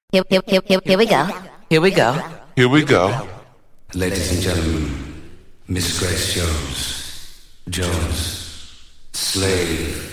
Here we go. Here we go. Here we go. Ladies and gentlemen, Miss Grace Jones. Jones, slave.